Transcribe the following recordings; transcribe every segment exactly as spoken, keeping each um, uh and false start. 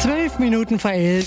Zwölf Minuten vor elf.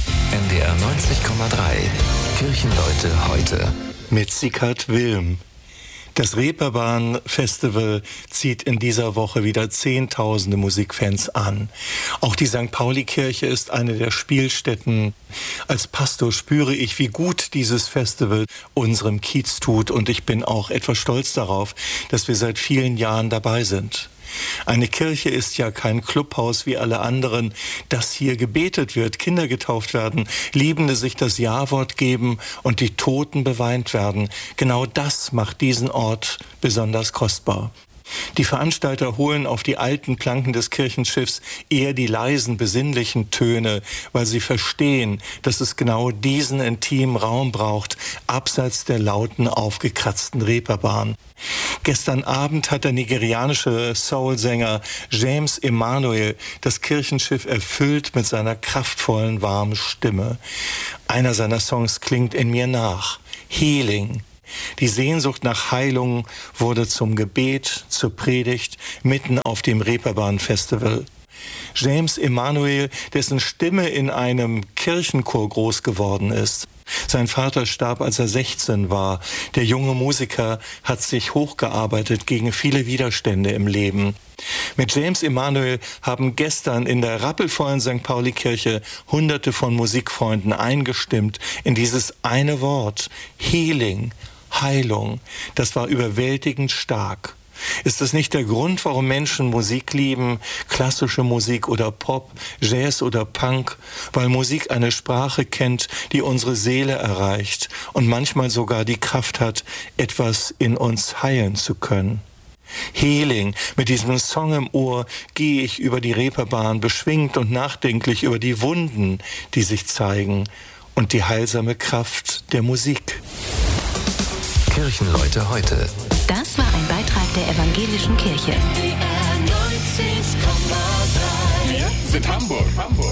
N D R neunzig Komma drei. Kirchenleute heute. Mit Sieghard Wilm. Das Reeperbahn-Festival zieht in dieser Woche wieder Zehntausende Musikfans an. Auch die Sankt Pauli-Kirche ist eine der Spielstätten. Als Pastor spüre ich, wie gut dieses Festival unserem Kiez tut, und ich bin auch etwas stolz darauf, dass wir seit vielen Jahren dabei sind. Eine Kirche ist ja kein Clubhaus wie alle anderen, dass hier gebetet wird, Kinder getauft werden, Liebende sich das Ja-Wort geben und die Toten beweint werden. Genau das macht diesen Ort besonders kostbar. Die Veranstalter holen auf die alten Planken des Kirchenschiffs eher die leisen, besinnlichen Töne, weil sie verstehen, dass es genau diesen intimen Raum braucht, abseits der lauten, aufgekratzten Reeperbahn. Gestern Abend hat der nigerianische Soul-Sänger James Emmanuel das Kirchenschiff erfüllt mit seiner kraftvollen, warmen Stimme. Einer seiner Songs klingt in mir nach: Healing. Die Sehnsucht nach Heilung wurde zum Gebet, zur Predigt, mitten auf dem Reeperbahn-Festival. James Emmanuel, dessen Stimme in einem Kirchenchor groß geworden ist. Sein Vater starb, als er sechzehn war. Der junge Musiker hat sich hochgearbeitet gegen viele Widerstände im Leben. Mit James Emmanuel haben gestern in der rappelvollen Sankt Pauli-Kirche Hunderte von Musikfreunden eingestimmt in dieses eine Wort: Healing. Heilung. Das war überwältigend stark. Ist das nicht der Grund, warum Menschen Musik lieben, klassische Musik oder Pop, Jazz oder Punk? Weil Musik eine Sprache kennt, die unsere Seele erreicht und manchmal sogar die Kraft hat, etwas in uns heilen zu können. Healing. Mit diesem Song im Ohr gehe ich über die Reeperbahn, beschwingt und nachdenklich über die Wunden, die sich zeigen, und die heilsame Kraft der Musik. Kirchenleute heute. Das war ein Beitrag der Evangelischen Kirche. Wir sind Hamburg. Hamburg.